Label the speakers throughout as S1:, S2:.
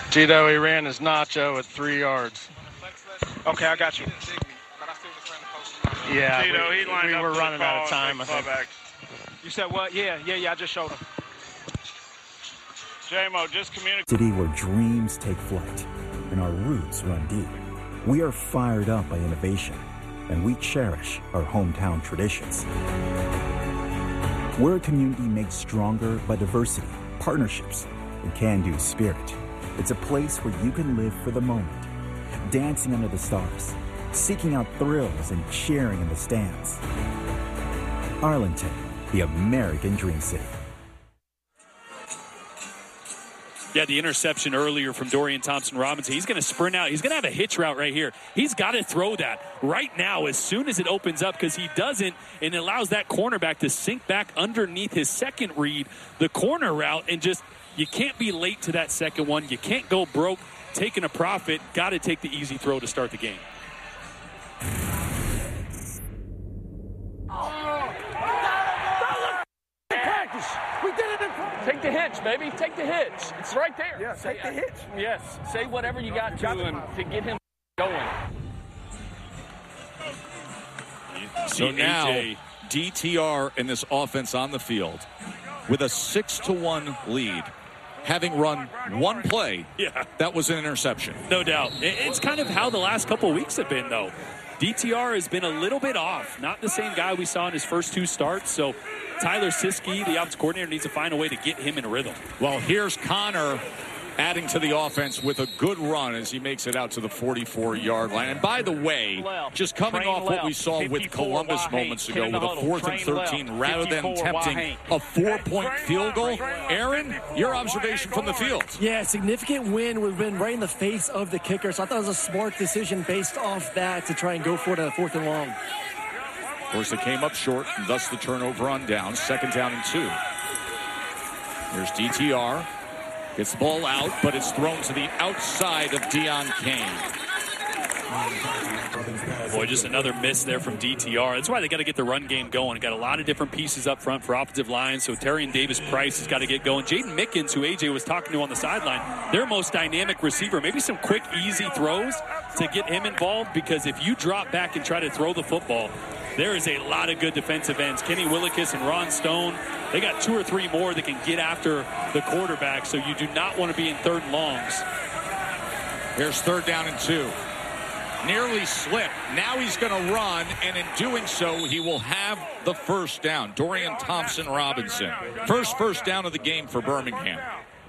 S1: Tito, he ran his nacho at 3 yards.
S2: Okay, I got you.
S1: Yeah,
S3: Tito, he lined
S1: we
S3: up
S1: were
S3: for the
S1: running out
S3: call,
S1: of time, I
S3: big club
S1: think.
S3: action.
S2: You said what? Yeah, I just showed him.
S3: J-Mo, just communicate.
S4: City where dreams take flight and our roots run deep. We are fired up by innovation, and we cherish our hometown traditions. We're a community made stronger by diversity, partnerships, and can-do spirit. It's a place where you can live for the moment, dancing under the stars, seeking out thrills and cheering in the stands. Arlington, the American Dream City.
S5: Yeah, the interception earlier from Dorian Thompson-Robinson. He's going to sprint out. He's going to have a hitch route right here. He's got to throw that right now as soon as it opens up, because he doesn't, and it allows that cornerback to sink back underneath his second read, the corner route, and just, you can't be late to that second one. You can't go broke taking a profit. Got to take the easy throw to start the game.
S6: We did it in practice. Take the hitch, baby. Take the hitch. It's right there.
S2: Yeah, take the hitch.
S6: Yes. Say whatever you got to him to get him going.
S7: So now,
S5: AJ.
S7: DTR in this offense on the field with a 6-1 lead, having run one play, that was an interception.
S5: No doubt. It's kind of how the last couple of weeks have been, though. DTR has been a little bit off. Not the same guy we saw in his first 2 starts. So Tyler Siskey, the offensive coordinator, needs to find a way to get him in rhythm.
S7: Well, here's Connor adding to the offense with a good run as he makes it out to the 44-yard line. And by the way, just coming off what we saw with Columbus moments ago with a 4th and 13 rather than attempting a 4-point field goal. Aaron, your observation from the field.
S8: Yeah, significant win. We've been right in the face of the kicker, so I thought it was a smart decision based off that to try and go for it on 4th and long.
S7: Of course, they came up short, and thus the turnover on down. 2nd down and 2. Here's DTR. Gets the ball out, but it's thrown to the outside of Deion Kane.
S5: Boy, just another miss there from DTR. That's why they got to get the run game going. Got a lot of different pieces up front for offensive line, so Terrion Davis-Price has got to get going. Jaden Mickens, who AJ was talking to on the sideline, their most dynamic receiver. Maybe some quick, easy throws to get him involved, because if you drop back and try to throw the football, there is a lot of good defensive ends. Kenny Willekes and Ron Stone, they got 2 or 3 more that can get after the quarterback, so you do not want to be in 3rd and longs.
S7: Here's 3rd down and 2. Nearly slipped. Now he's going to run, and in doing so, he will have the 1st down. Dorian Thompson-Robinson. First down of the game for Birmingham.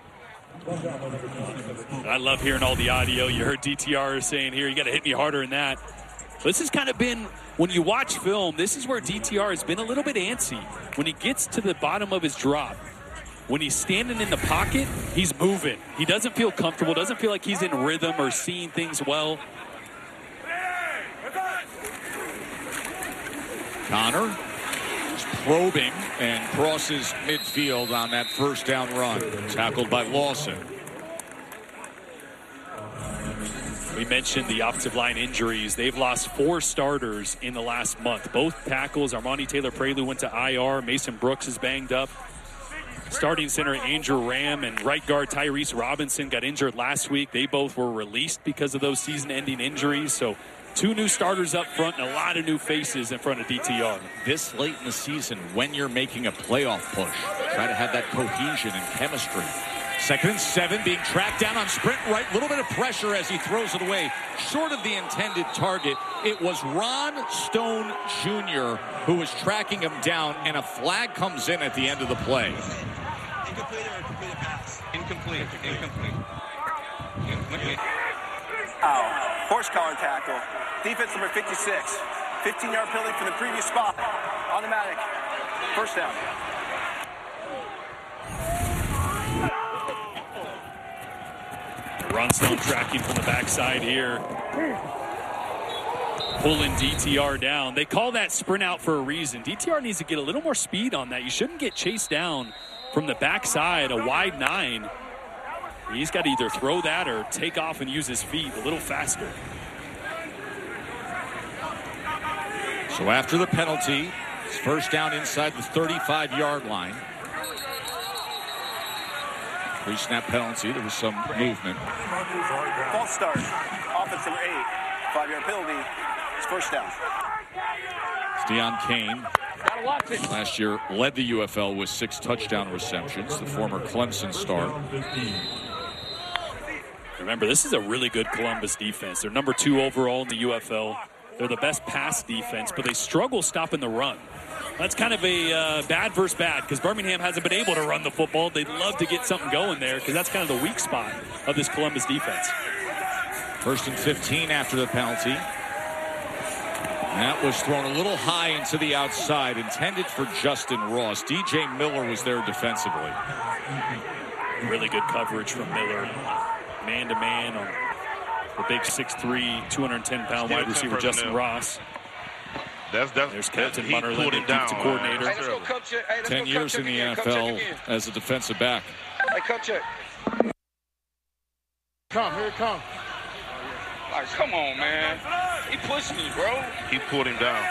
S5: I love hearing all the audio. You heard DTR saying here, you got to hit me harder than that. This has kind of been, when you watch film, this is where DTR has been a little bit antsy. When he gets to the bottom of his drop, when he's standing in the pocket, he's moving. He doesn't feel comfortable, doesn't feel like he's in rhythm or seeing things well.
S7: Connor is probing and crosses midfield on that 1st down run. Tackled by Lawson.
S5: We mentioned the offensive line injuries. They've lost 4 starters in the last month. Both tackles, Armani Taylor-Prelude went to IR. Mason Brooks is banged up. Starting center Andrew Ram and right guard Tyrese Robinson got injured last week. They both were released because of those season-ending injuries. So 2 new starters up front and a lot of new faces in front of DTR.
S7: This late in the season, when you're making a playoff push, try to have that cohesion and chemistry. 2nd and 7, being tracked down on sprint right. A little bit of pressure as he throws it away. Short of the intended target. It was Ron Stone Jr. who was tracking him down, and a flag comes in at the end of the play.
S9: Incomplete or completed pass? Incomplete.
S10: Horse collar tackle. Defense number 56. 15-yard penalty from the previous spot. Automatic. 1st down.
S5: Ron Stone tracking from the backside here. Pulling DTR down. They call that sprint out for a reason. DTR needs to get a little more speed on that. You shouldn't get chased down from the backside, a wide 9. He's got to either throw that or take off and use his feet a little faster.
S7: So after the penalty, it's 1st down inside the 35-yard line. Pre-snap penalty. There was some movement.
S10: False start. Offense number 8. 5-yard penalty. It's first down.
S7: It's Deion Kane.
S6: Gotta watch it.
S7: Last year led the UFL with 6 touchdown receptions. The former Clemson star.
S5: Remember, this is a really good Columbus defense. They're number 2 overall in the UFL. They're the best pass defense, but they struggle stopping the run. That's kind of a bad versus bad because Birmingham hasn't been able to run the football. They'd love to get something going there because that's kind of the weak spot of this Columbus defense.
S7: 1st and 15 after the penalty. That was thrown a little high into the outside, intended for Justin Ross. DJ Miller was there defensively.
S5: Really good coverage from Miller. Man-to-man on the big 6'3", 210-pound wide receiver Justin Ross. There's Captain Munnerlyn, the defensive coordinator.
S6: Hey, let's go, Coach. Hey, let's
S7: 10
S6: go,
S7: years
S6: Coach
S7: in the
S6: again.
S7: NFL as a defensive back.
S6: Hey, Coach.
S2: Come, here it comes.
S6: Like, come on, man. He pushed me, bro.
S1: He pulled him down.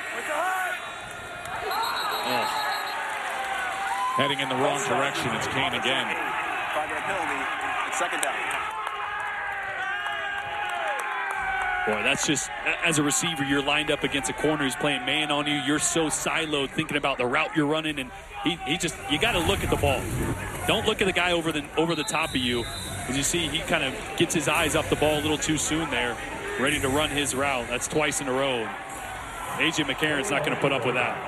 S7: Heading in the wrong direction. It's Kane again.
S10: 5-yard penalty. It's second down.
S5: Boy, that's just, as a receiver, you're lined up against a corner who's playing man on you. You're so siloed thinking about the route you're running, and you got to look at the ball. Don't look at the guy over the top of you. As you see, he kind of gets his eyes off the ball a little too soon there, ready to run his route. That's twice in a row. A.J. McCarron's not going to put up with that.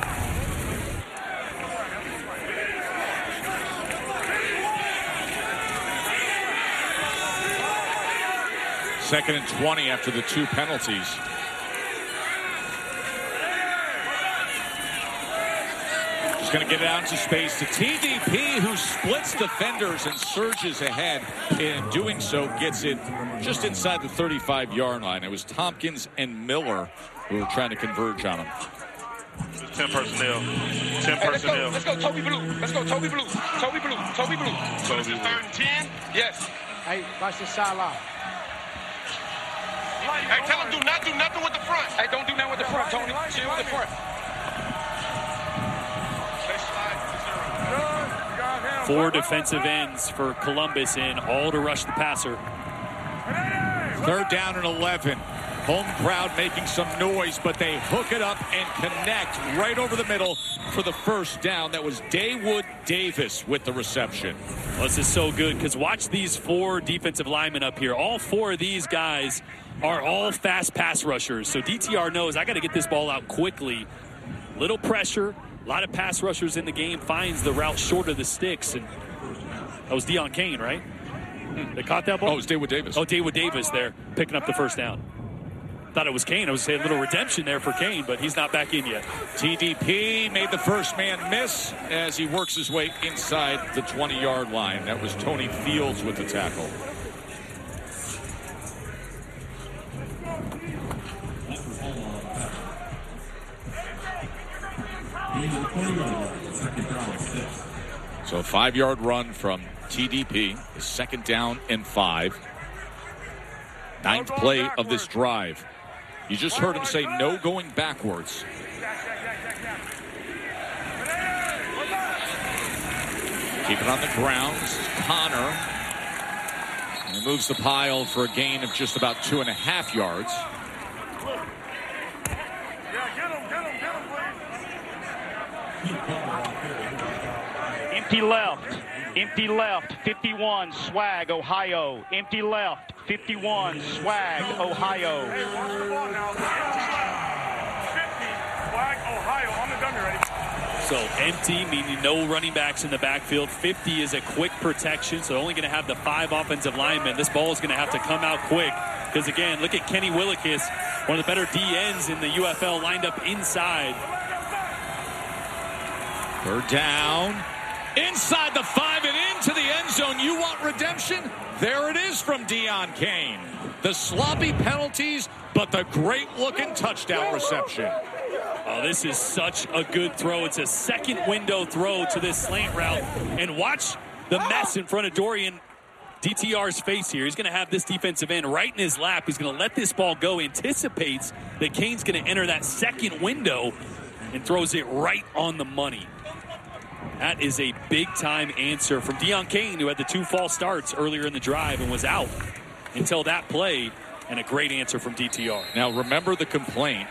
S7: Second and 20 after the 2 penalties. Just going to get it out into space to TDP, who splits defenders and surges ahead. In doing so, gets it just inside the 35-yard line. It was Tompkins and Miller who were trying to converge on him.
S1: 10 personnel. 10
S6: Hey,
S1: personnel.
S6: let's go, Toby Blue. Let's go, Toby Blue. Toby Blue. Toby Blue.
S1: So this is 3rd and 10?
S6: Yes.
S2: Hey, watch the sideline.
S1: Hey, tell him do nothing with the front.
S6: Hey, don't do nothing with the front, Tony. Chill with the front.
S5: 4 defensive ends for Columbus in, all to rush the passer.
S7: 3rd down and 11. Home crowd making some noise, but they hook it up and connect right over the middle for the first down. That was Daewood Davis with the reception.
S5: Well, this is so good because watch these 4 defensive linemen up here. All 4 of these guys are all fast pass rushers. So DTR knows I got to get this ball out quickly. Little pressure, a lot of pass rushers in the game, finds the route short of the sticks. And that was Deion Kane, right? They caught that ball?
S7: Oh, it was Daewood Davis.
S5: Oh, Daewood Davis there, picking up the first down. Thought it was Kane. I was saying a little redemption there for Kane, but he's not back in yet.
S7: TDP made the first man miss as he works his way inside the 20-yard line. That was Tony Fields with the tackle. So a 5-yard run from TDP, the 2nd down and 5. 9th play of this drive. You just heard him say no going backwards. Keep it on the ground. This is Connor. And he moves the pile for a gain of just about 2.5 yards.
S3: Empty left. Empty left. 51, Swag, Ohio. Empty left. 51, Swag, Ohio.
S5: So empty, meaning no running backs in the backfield. 50 is a quick protection, so only going to have the 5 offensive linemen. This ball is going to have to come out quick because, again, look at Kenny Willekes, one of the better DNs in the UFL, lined up inside.
S7: 3rd down. Inside the 5 and into the end zone. You want redemption? There it is from Deion Kane. The sloppy penalties, but the great-looking touchdown reception.
S5: Oh, this is such a good throw. It's a second window throw to this slant route. And watch the mess in front of Dorian DTR's face here. He's going to have this defensive end right in his lap. He's going to let this ball go, anticipates that Kane's going to enter that second window and throws it right on the money. That is a big-time answer from Deion Kane, who had the 2 false starts earlier in the drive and was out until that play, and a great answer from DTR.
S7: Now, remember the complaint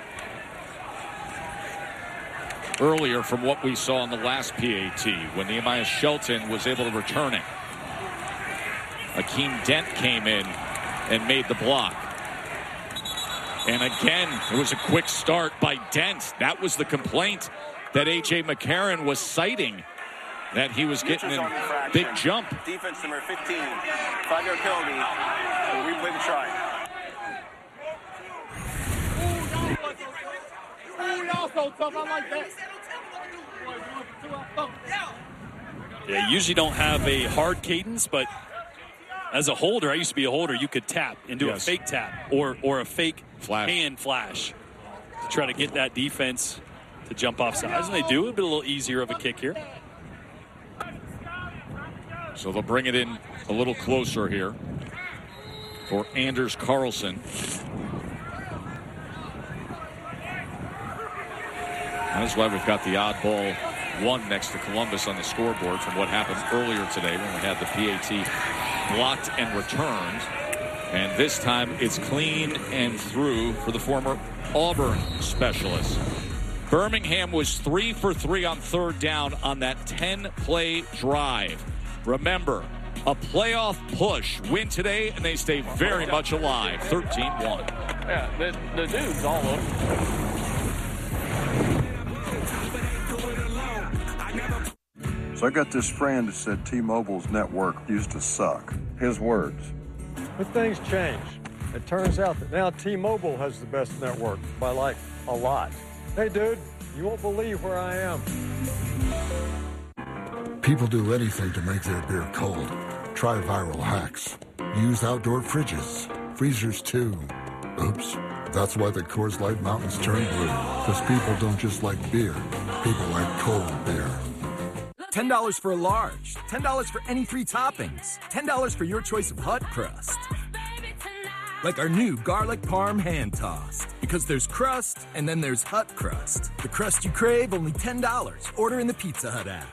S7: earlier from what we saw in the last PAT when Nehemiah Shelton was able to return it. Akeem Dent came in and made the block. And again, it was a quick start by Dent. That was the complaint that A.J. McCarron was citing, that he was getting a big jump.
S10: Defense number 15, 5-yard penalty. We'll replay the try.
S5: Yeah, you usually don't have a hard cadence, but as a holder, I used to be a holder, you could tap and do a fake tap or a fake hand flash to try to get that defense to jump off sides. And they do. It'll be a little easier of a kick here.
S7: So they'll bring it in a little closer here for Anders Carlson. That's why we've got the oddball 1 next to Columbus on the scoreboard from what happened earlier today when we had the PAT blocked and returned. And this time it's clean and through for the former Auburn specialist. Birmingham was 3 for 3 on 3rd down on that 10-play drive. Remember, a playoff push win today, and they stay very much alive. 13-1.
S6: Yeah, the dude's all over.
S11: So I got this friend that said T-Mobile's network used to suck. His words.
S12: But things change. It turns out that now T-Mobile has the best network by like a lot. Hey dude, you won't believe where I am.
S13: People do anything to make their beer cold. Try viral hacks. Use outdoor fridges. Freezers too. Oops. That's why the Coors Light Mountains turn blue. Because people don't just like beer. People like cold beer.
S14: $10 for a large. $10 for any 3 toppings. $10 for your choice of hot crust. Like our new garlic parm hand tossed. Because there's crust, and then there's hut crust. The crust you crave, only $10. Order in the Pizza Hut app.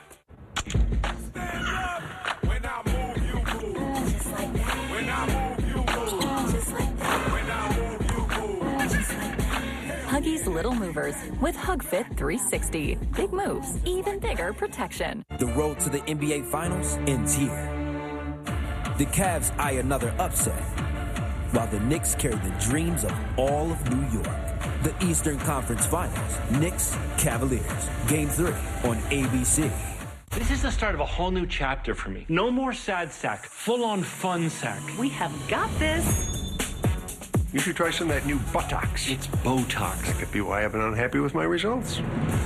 S15: Huggies Little Movers with HugFit 360. Big moves, even bigger protection.
S16: The road to the NBA Finals ends here. The Cavs eye another upset, while the Knicks carry the dreams of all of New York. The Eastern Conference Finals, Knicks, Cavaliers. Game 3 on ABC.
S17: This is the start of a whole new chapter for me. No more sad sack, full-on fun sack.
S15: We have got this.
S18: You should try some of that new Botox.
S17: It's Botox.
S18: That could be why I've been unhappy with my results.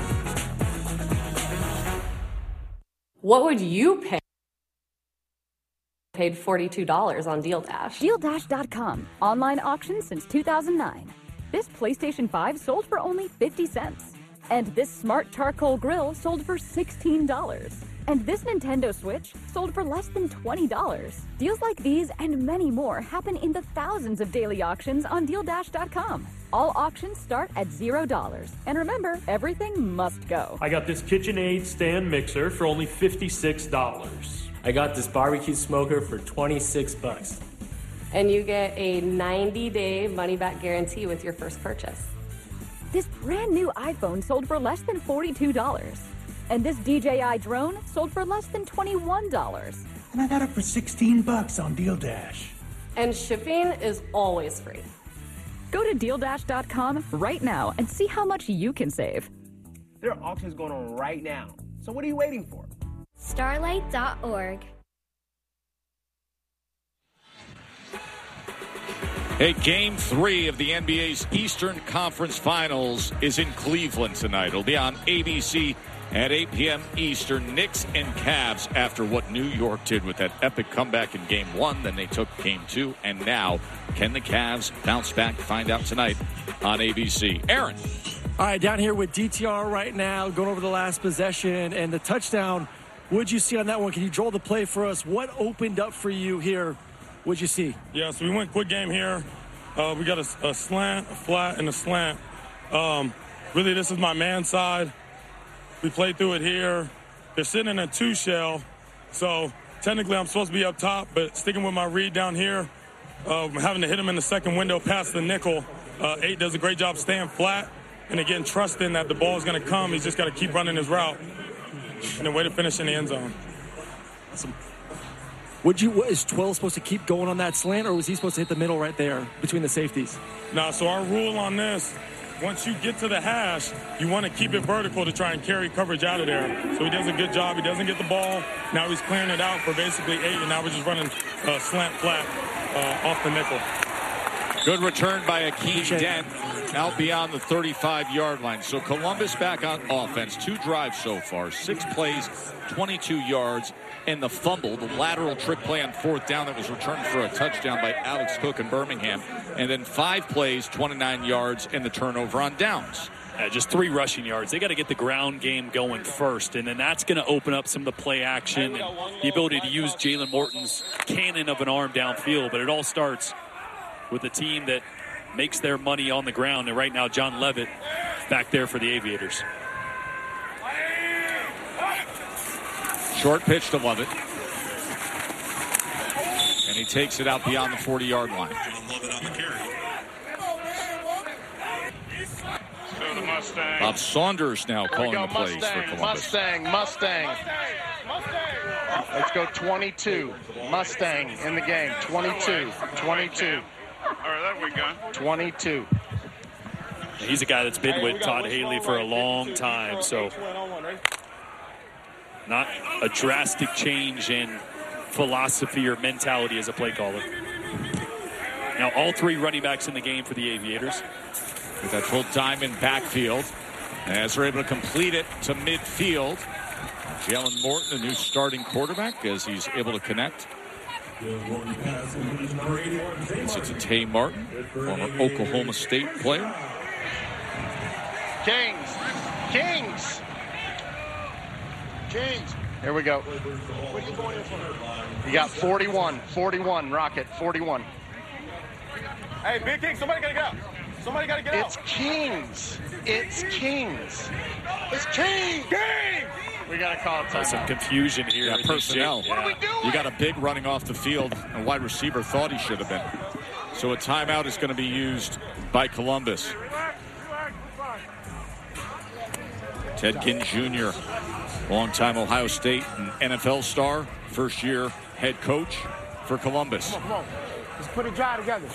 S19: What would you pay? Paid $42 on Deal Dash.
S20: DealDash.com. Online auction since 2009. This PlayStation 5 sold for only 50 cents. And this smart charcoal grill sold for $16. And this Nintendo Switch sold for less than $20. Deals like these and many more happen in the thousands of daily auctions on DealDash.com. All auctions start at $0. And remember, everything must go.
S21: I got this KitchenAid stand mixer for only $56. I got this barbecue smoker for $26.
S19: And you get a 90-day money-back guarantee with your first purchase.
S20: This brand new iPhone sold for less than $42. And this DJI drone sold for less than $21.
S22: And I got it for $16 on Deal Dash.
S19: And shipping is always free.
S20: Go to DealDash.com right now and see how much you can save.
S23: There are auctions going on right now. So what are you waiting for?
S24: Starlight.org.
S7: Hey, Game 3 of the NBA's Eastern Conference Finals is in Cleveland tonight. It'll be on ABC at 8 p.m. Eastern. Knicks and Cavs after what New York did with that epic comeback in Game 1. Then they took Game 2. And now, can the Cavs bounce back? Find out tonight on ABC. Aaron.
S8: All right, down here with DTR right now, going over the last possession and the touchdown. What'd you see on that one? Can you draw the play for us? What opened up for you here? What'd you see?
S25: Yeah, so we went quick game here. We got a slant, a flat, and a slant. Really, this is my man side. We played through it here. they're sitting in a 2 shell. So technically I'm supposed to be up top, but sticking with my read down here, having to hit him in the second window past the nickel. 8 does a great job staying flat and again trusting that the ball is going to come. He's just got to keep running his route and then way to finish in the end zone.
S8: Awesome. Is Twill supposed to keep going on that slant, or was he supposed to hit the middle right there between the safeties?
S25: No, so our rule on this, once you get to the hash, you want to keep it vertical to try and carry coverage out of there. So he does a good job. He doesn't get the ball. Now he's clearing it out for basically 8, and now we're just running slant flat off the nickel.
S7: Good return by Akeem Dent out beyond the 35-yard line. So Columbus back on offense. 2 drives so far, 6 plays, 22 yards. And the fumble, the lateral trick play on 4th down that was returned for a touchdown by Alex Cook in Birmingham. And then 5 plays, 29 yards, and the turnover on downs.
S5: Just 3 rushing yards. They got to get the ground game going first, and then that's going to open up some of the play action and the ability to use Jalen Morton's cannon of an arm downfield. But it all starts with a team that makes their money on the ground. And right now, John Levitt back there for the Aviators.
S7: Short pitch to Lovett. And he takes it out beyond the 40-yard line. Bob Saunders now calling the plays for Columbus.
S1: Mustang. Let's go 22. Mustang in the game. 22. All right, there we go. 22.
S5: He's a guy that's been with Todd Haley for a long time, so not a drastic change in philosophy or mentality as a play caller. Now all 3 running backs in the game for the Aviators.
S7: With that full diamond backfield. As they're able to complete it to midfield. Jalen Morton, the new starting quarterback, as he's able to connect. It's a Tay Martin, former Oklahoma State player.
S1: Kings. Here we go. You got 41, Rocket, 41.
S10: Hey, Big King, somebody got to get out.
S1: It's Kings. It's Kings. We got to call it timeout.
S5: Some confusion here.
S7: Yeah, personnel.
S1: What are we doing?
S7: You got a big running off the field. A wide receiver thought he should have been. So a timeout is going to be used by Columbus. Ted Ginn Jr., longtime Ohio State and NFL star, first-year head coach for Columbus.
S23: Come on. Let's put a drive together.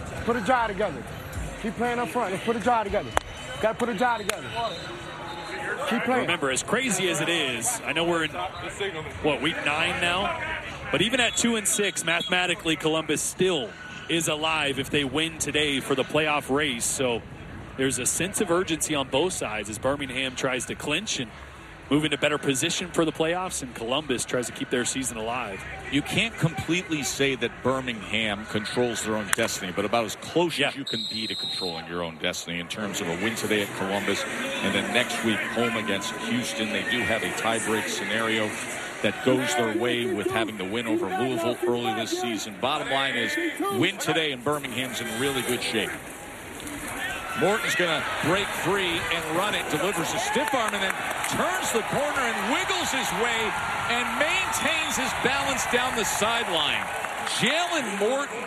S23: Keep playing up front. Let's put a drive together. Got to put a drive together. Keep playing.
S5: Remember, as crazy as it is, I know we're in, week 9 now? But even at 2-6, mathematically, Columbus still is alive if they win today for the playoff race. So there's a sense of urgency on both sides as Birmingham tries to clinch and move into better position for the playoffs, and Columbus tries to keep their season alive.
S7: You can't completely say that Birmingham controls their own destiny, but about as close as you can be to controlling your own destiny in terms of a win today at Columbus, and then next week home against Houston. They do have a tie-break scenario that goes their way with having the win over Louisville early this season. Bottom line is, win today and Birmingham's in really good shape. Morton's going to break free and run it, delivers a stiff arm, and then turns the corner and wiggles his way and maintains his balance down the sideline. Jalen Morton.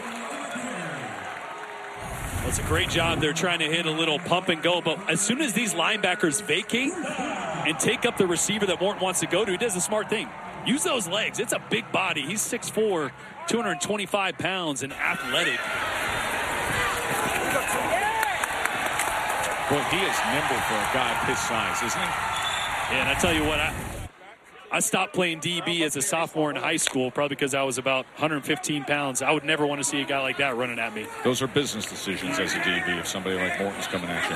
S5: Well, it's a great job. They're trying to hit a little pump and go, but as soon as these linebackers vacate and take up the receiver that Morton wants to go to, he does a smart thing. Use those legs. It's a big body. He's 6'4", 225 pounds, and athletic.
S7: Boy, he is nimble for a guy of his size, isn't he?
S5: Yeah, and I tell you what, I stopped playing DB as a sophomore in high school, probably because I was about 115 pounds. I would never want to see a guy like that running at me.
S7: Those are business decisions as a DB if somebody like Morton's coming at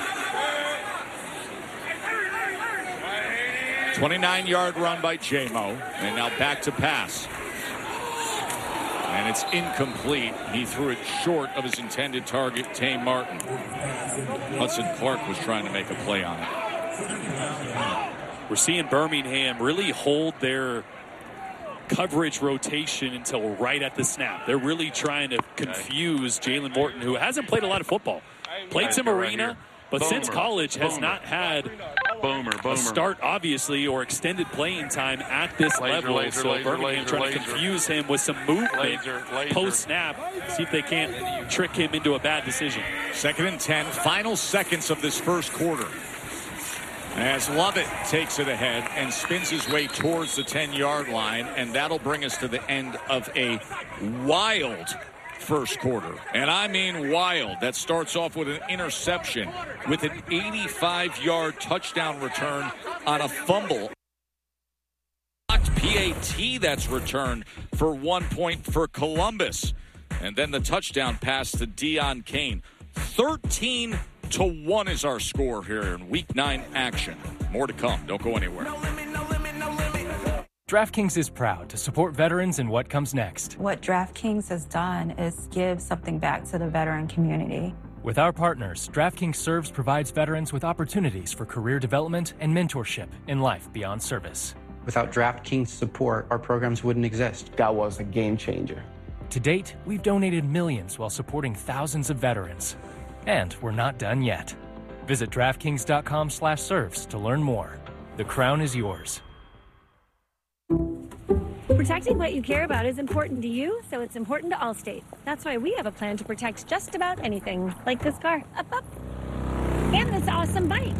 S7: you. 29-yard run by J-Mo, and now back to pass. And it's incomplete. He threw it short of his intended target, Tay Martin. Hudson Clark was trying to make a play on it.
S5: We're seeing Birmingham really hold their coverage rotation until right at the snap. They're really trying to confuse Jalen Morton, who hasn't played a lot of football. Played some arena, but since college has not had a start, obviously, or extended playing time at this level. Birmingham trying to confuse him with some movement post-snap, see if they can't trick him into a bad decision.
S7: 2nd and 10, final seconds of this first quarter. As Lovett takes it ahead and spins his way towards the 10-yard line, and that'll bring us to the end of a wild first quarter. And I mean wild. That starts off with an interception with an 85-yard touchdown return on a fumble. PAT that's returned for 1 point for Columbus. And then the touchdown pass to Deon Cain. 13-1 is our score here in Week 9 action. More to come. Don't go anywhere.
S2: DraftKings is proud to support veterans in what comes next.
S3: What DraftKings has done is give something back to the veteran community.
S2: With our partners, DraftKings Serves provides veterans with opportunities for career development and mentorship in life beyond service.
S4: Without DraftKings support, our programs wouldn't exist. That was a game changer.
S2: To date, we've donated millions while supporting thousands of veterans. And we're not done yet. Visit DraftKings.com/serves to learn more. The crown is yours.
S6: Protecting what you care about is important to you, so it's important to Allstate. That's why we have a plan to protect just about anything, like this car, up, and this awesome bike.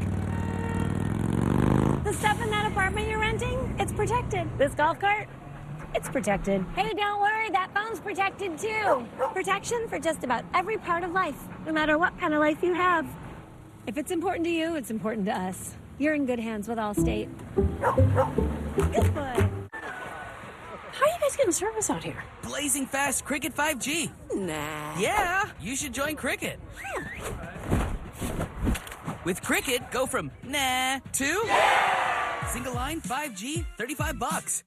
S6: The stuff in that apartment you're renting, it's protected. This golf cart, it's protected. Hey, don't worry, that phone's protected too. Protection for just about every part of life, no matter what kind of life you have. If it's important to you, it's important to us. You're in good hands with Allstate. Good boy. How are you guys getting service out here?
S9: Blazing fast Cricket 5G.
S6: Nah.
S9: Yeah, you should join Cricket. With Cricket, go from nah to single line 5G, $35.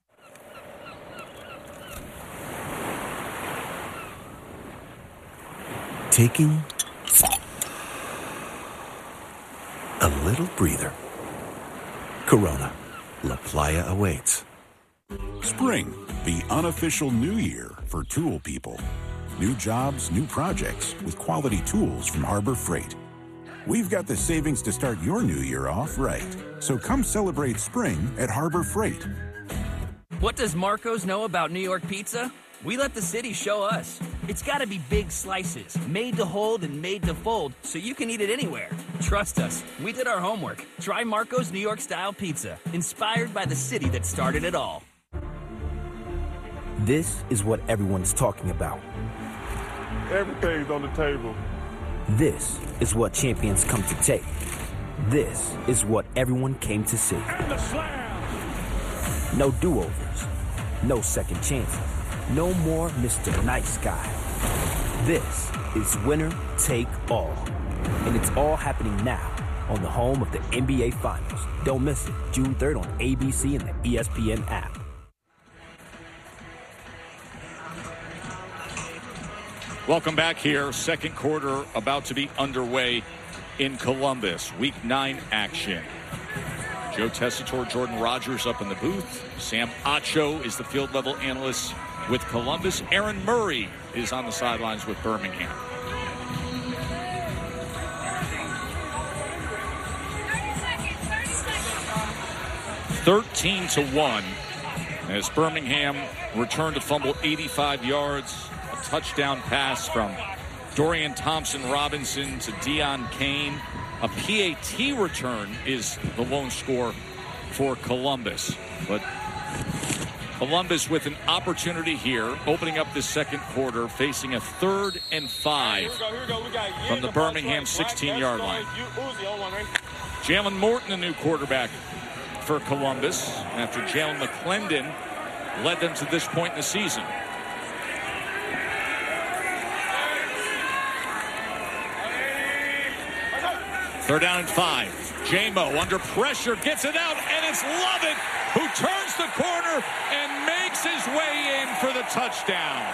S26: Taking a little breather. Corona, La Playa awaits.
S27: Spring, the unofficial new year for tool people. New jobs, new projects with quality tools from Harbor Freight. We've got the savings to start your new year off right. So come celebrate spring at Harbor Freight.
S9: What does Marco's know about New York pizza? We let the city show us. It's got to be big slices, made to hold and made to fold, so you can eat it anywhere. Trust us, we did our homework. Try Marco's New York style pizza, inspired by the city that started it all.
S16: This is what everyone's talking about.
S12: Everything's on the table.
S16: This is what champions come to take. This is what everyone came to see. No do-overs. No second chances. No more Mr. Nice Guy. This is winner take all. And it's all happening now on the home of the NBA Finals. Don't miss it. June 3rd on ABC and the ESPN app.
S7: Welcome back here. Second quarter about to be underway in Columbus. Week 9 action. Joe Tessitore, Jordan Rogers up in the booth. Sam Acho is the field level analyst with Columbus. Aaron Murray is on the sidelines with Birmingham. (13-1) as Birmingham returned to fumble 85 yards. A touchdown pass from Dorian Thompson-Robinson to Deon Cain. A PAT return is the lone score for Columbus. But Columbus with an opportunity here, opening up this second quarter, facing a 3rd and 5 from the Birmingham 16-yard line. Jalen Morton, the new quarterback for Columbus, after Jalen McClendon led them to this point in the season. Third down and 5. J-Mo under pressure, gets it out, and it's Lovett who turns the corner and makes his way in for the touchdown.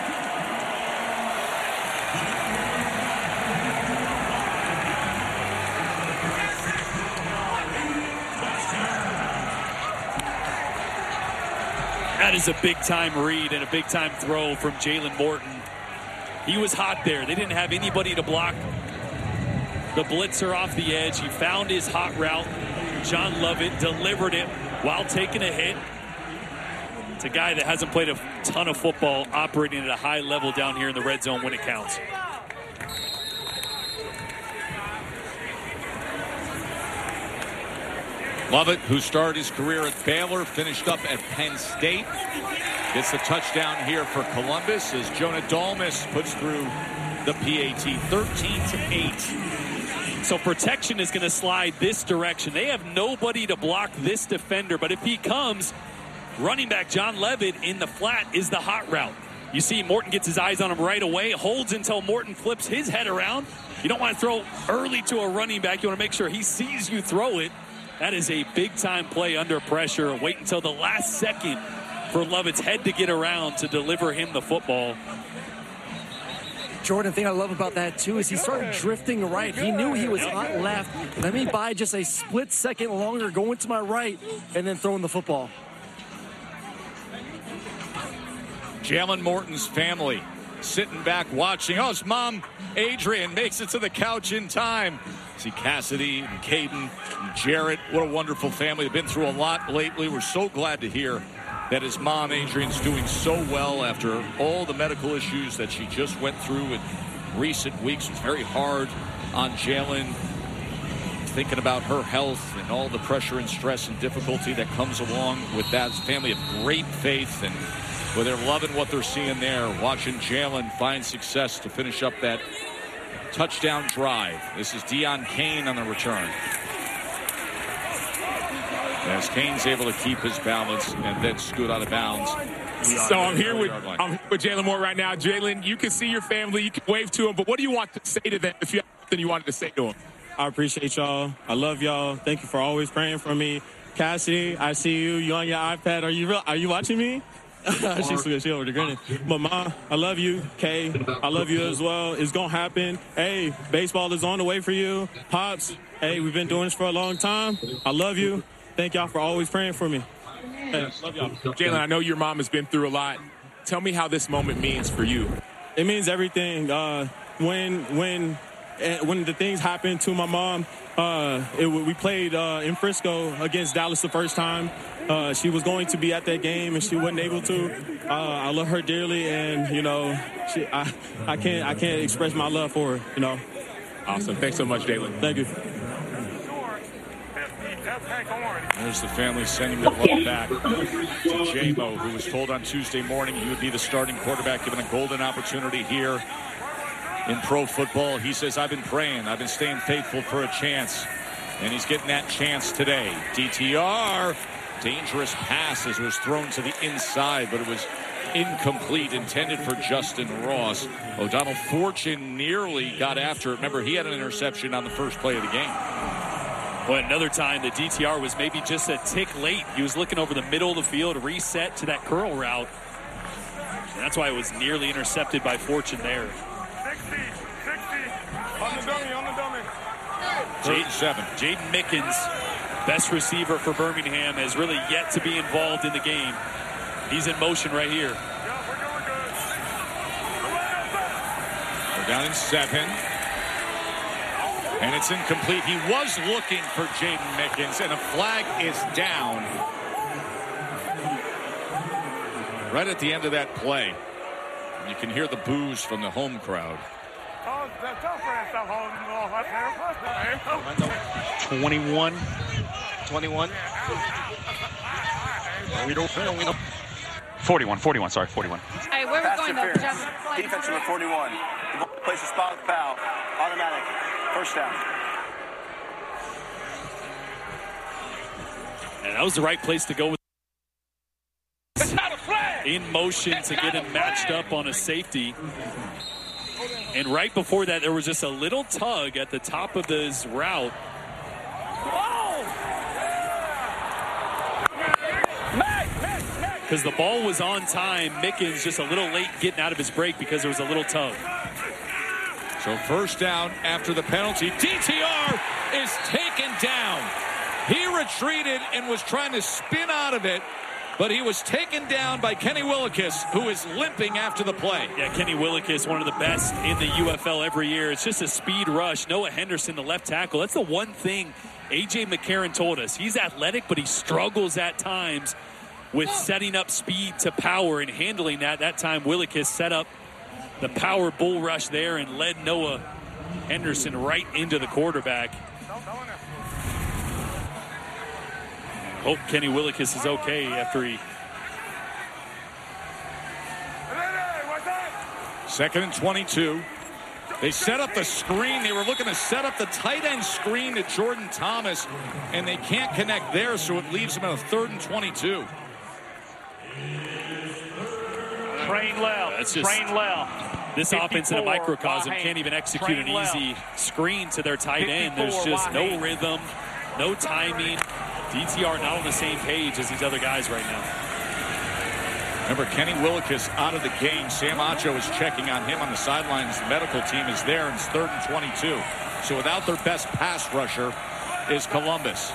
S5: That is a big-time read and a big-time throw from Jalen Morton. He was hot there. They didn't have anybody to block the blitzer off the edge. He found his hot route, John Lovett delivered it while taking a hit. It's a guy that hasn't played a ton of football, operating at a high level down here in the red zone when it counts.
S7: Lovett, who started his career at Baylor, finished up at Penn State. Gets the touchdown here for Columbus as Jonah Dalmas puts through the PAT 13-8.
S5: So protection is going to slide this direction. They have nobody to block this defender, but if he comes, running back John Lovett in the flat is the hot route. You see Morton gets his eyes on him right away, holds until Morton flips his head around. You don't want to throw early to a running back. You want to make sure he sees you throw it. That is a big-time play under pressure. Wait until the last second for Lovett's head to get around to deliver him the football.
S8: Jordan, the thing I love about that, too, is he started drifting right. He knew he was hot left. Let me buy just a split second longer, going to my right, and then throwing the football.
S7: Jalen Morton's family sitting back watching. Oh, his mom, Adrian, makes it to the couch in time. See Cassidy and Caden and Jarrett. What a wonderful family. They've been through a lot lately. We're so glad to hear that his mom, Adrian's doing so well after all the medical issues that she just went through in recent weeks. It's very hard on Jalen, thinking about her health and all the pressure and stress and difficulty that comes along with that. It's a family of great faith, and well, they're loving what they're seeing there, watching Jalen find success to finish up that touchdown drive. This is Deion Kane on the return. As Kane's able to keep his balance and then scoot out of bounds.
S11: So I'm here with Jalen Moore right now. Jalen, you can see your family. You can wave to them. But what do you want to say to them if you have something you wanted to say to them?
S13: I appreciate y'all. I love y'all. Thank you for always praying for me. Cassidy, I see you. You on your iPad. Are you watching me? She over the grinning. But Ma, I love you. Kay, I love you as well. It's gonna happen. Hey, baseball is on the way for you. Pops, hey, we've been doing this for a long time. I love you. Thank y'all for always praying for me. Hey, love y'all.
S11: Jalen, I know your mom has been through a lot. Tell me how this moment means for you.
S13: It means everything. When the things happened to my mom, we played in Frisco against Dallas the first time. She was going to be at that game and she wasn't able to. I love her dearly, and I can't express my love for her.
S11: Awesome. Thanks so much, Jalen.
S13: Thank you.
S7: There's the family sending their love back to J-Mo, who was told on Tuesday morning he would be the starting quarterback, given a golden opportunity here in pro football. He says, I've been praying. I've been staying faithful for a chance. And he's getting that chance today. DTR, dangerous pass as it was thrown to the inside, but it was incomplete, intended for Justin Ross. O'Donnell Fortune nearly got after it. Remember, he had an interception on the first play of the game.
S5: Well, another time the DTR was maybe just a tick late. He was looking over the middle of the field, reset to that curl route. And that's why it was nearly intercepted by Fortune there.
S11: 60. On the dummy.
S5: Jaden Mickens, best receiver for Birmingham, has really yet to be involved in the game. He's in motion right here.
S7: We're down in 7. And it's incomplete. He was looking for Jaden Mickens, and a flag is down right at the end of that play. You can hear the boos from the home crowd.
S1: 21. We don't. 41, sorry, 41.
S19: All right, where we're going, though?
S10: Defense number 41. The ball places spot foul. Automatic. First down.
S5: And that was the right place to go with. In motion to get him matched up on a safety. And right before that, there was just a little tug at the top of this route. Because the ball was on time. Mickens just a little late getting out of his break because there was a little tug.
S7: So first down after the penalty. DTR is taken down. He retreated and was trying to spin out of it, but he was taken down by Kenny Willekes, who is limping after the play.
S5: Yeah, Kenny Willekes, one of the best in the UFL every year. It's just a speed rush. Noah Henderson, the left tackle. That's the one thing A.J. McCarron told us he's athletic, but he struggles at times with setting up speed to power and handling that. That time, Willekes set up the power bull rush there and led Noah Henderson right into the quarterback. Hope Kenny Willekes is okay after he...
S7: Second and 22. They set up the screen. They were looking to set up the tight end screen to Jordan Thomas, and they can't connect there, so it leaves them at a 3rd and 22.
S14: Train left. Train left.
S5: This offense in a microcosm can't even execute an easy screen to their tight end. There's just no rhythm, no timing. DTR not on the same page as these other guys right now.
S7: Remember, Kenny Willekes out of the game. Sam Acho is checking on him on the sidelines. The medical team is there, and it's 3rd and 22. So without their best pass rusher is Columbus.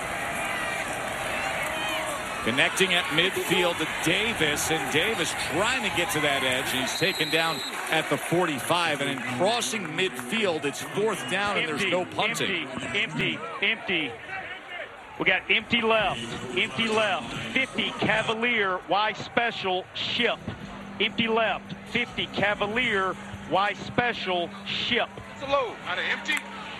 S7: Connecting at midfield to Davis, and Davis trying to get to that edge, and he's taken down at the 45, and in crossing midfield, it's 4th down, and there's no punting.
S14: Empty. We got empty left. 50 Cavalier, Y special, ship. Empty left. 50 Cavalier, Y special, ship.
S1: It's a load. Out of empty.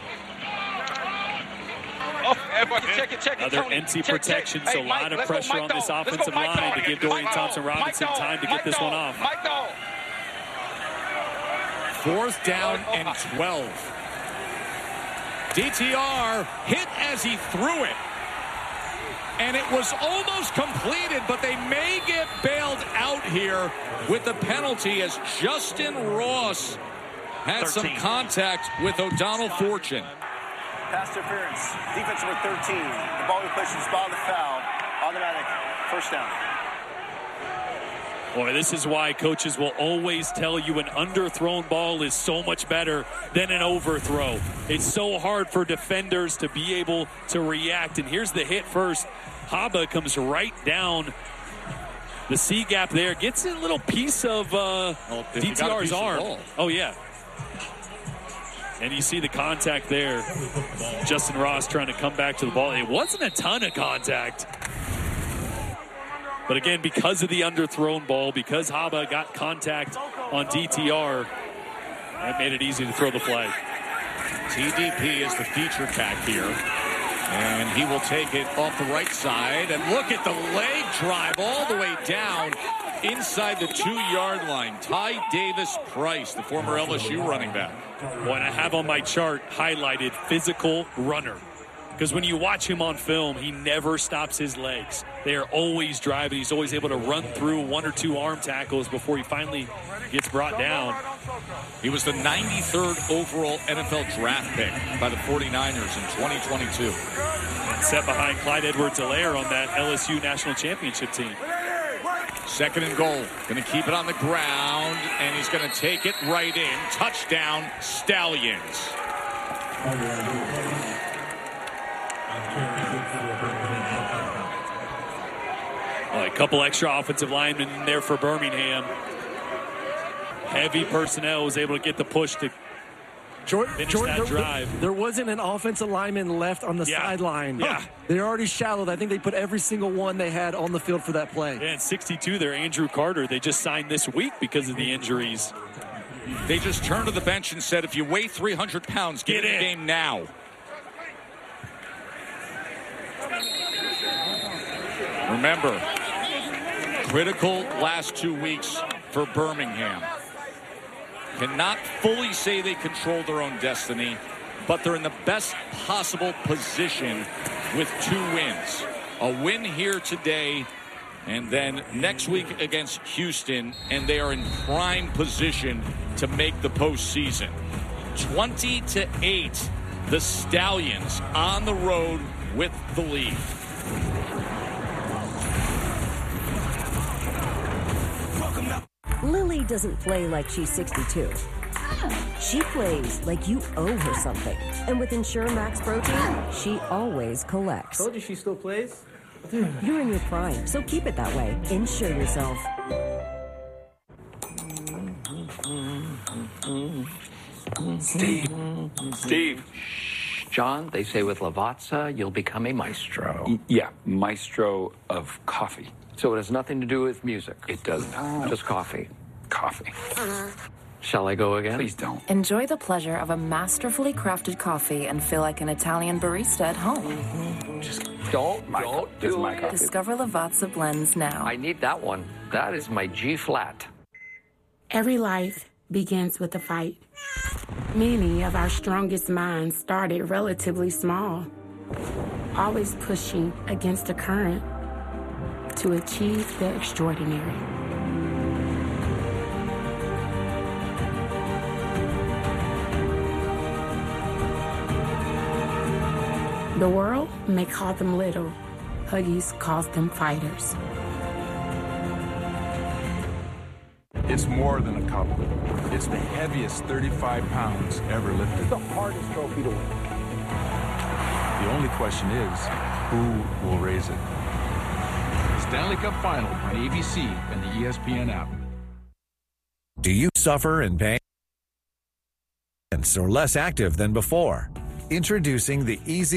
S14: Oh, everybody check it.
S5: Another
S14: Tony.
S5: empty
S14: Check.
S5: protection,
S14: Hey,
S5: so a
S14: Mike,
S5: lot of pressure on this offensive line to give Dorian Thompson-Robinson time to get this one off.
S7: 4th down and 12. DTR hit as he threw it. And it was almost completed, but they may get bailed out here with the penalty as Justin Ross had 13. Some contact with O'Donnell Fortune.
S10: Pass interference. Defense number 13. The ball replaced the spot of the foul. Automatic 1st down.
S5: Boy, this is why coaches will always tell you an underthrown ball is so much better than an overthrow. It's so hard for defenders to be able to react. And here's the hit first. Haba comes right down the C gap there. Gets a little piece of DTR's arm. Oh, yeah. And you see the contact there. Justin Ross trying to come back to the ball. It wasn't a ton of contact. But again, because of the underthrown ball, because Haba got contact on DTR, that made it easy to throw the flag.
S7: TDP is the feature back here. And he will take it off the right side. And look at the leg drive all the way down inside the 2-yard line. Ty Davis Price, the former LSU running back.
S5: Boy, and I have on my chart highlighted physical runner. Because when you watch him on film, he never stops his legs. They are always driving. He's always able to run through 1 or 2 arm tackles before he finally gets brought down.
S7: He was the 93rd overall NFL draft pick by the 49ers in 2022.
S5: And set behind Clyde Edwards-Helaire on that LSU national championship team.
S7: 2nd and goal. Going to keep it on the ground, and he's going to take it right in. Touchdown, Stallions.
S5: A couple extra offensive linemen in there for Birmingham. Heavy personnel was able to get the push to finish that drive.
S8: There wasn't an offensive lineman left on the sideline.
S5: Yeah.
S8: They're already shadowed. I think they put every single one they had on the field for that play.
S5: Yeah, and 62 there, Andrew Carter. They just signed this week because of the injuries.
S7: They just turned to the bench and said, if you weigh 300 pounds, get in the game now. Remember, critical last 2 weeks for Birmingham. Cannot fully say they control their own destiny, but they're in the best possible position with 2 wins. A win here today, and then next week against Houston, and they are in prime position to make the postseason. 20-8, the Stallions on the road with the lead.
S15: Lily doesn't play like she's 62. She plays like you owe her something. And with Ensure Max Protein, she always collects.
S17: Told you she still plays?
S15: You're in your prime, so keep it that way. Ensure yourself.
S14: Steve.
S17: John, they say with Lavazza, you'll become a maestro.
S18: Yeah, maestro of coffee.
S17: So it has nothing to do with music?
S18: It does not.
S17: Just coffee?
S18: Coffee.
S17: Shall I go again?
S18: Please don't.
S20: Enjoy the pleasure of a masterfully crafted coffee and feel like an Italian barista at home.
S17: Just don't do it.
S20: Discover Lavazza blends now.
S17: I need that one. That is my G flat.
S21: Every life begins with a fight. Many of our strongest minds started relatively small, always pushing against the current to achieve the extraordinary. The world may call them little. Huggies calls them fighters.
S22: It's more than a cup. It's the heaviest 35 pounds ever lifted.
S23: It's the hardest trophy to win.
S22: The only question is, who will raise it? Stanley Cup Final on ABC and the ESPN app.
S24: Do you suffer in pain or less active than before? Introducing the Easy